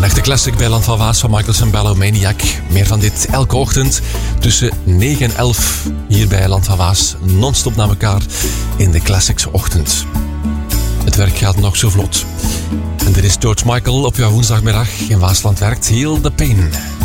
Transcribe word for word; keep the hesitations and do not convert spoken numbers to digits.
Een echte classic bij Land van Waas van Michael Sembello, Maniac. Meer van dit elke ochtend tussen negen en elf hier bij Land van Waas. Non-stop naar elkaar in de Classics ochtend. Het werk gaat nog zo vlot. En dit is George Michael op jouw woensdagmiddag in Waasland werkt. Heal the Pain.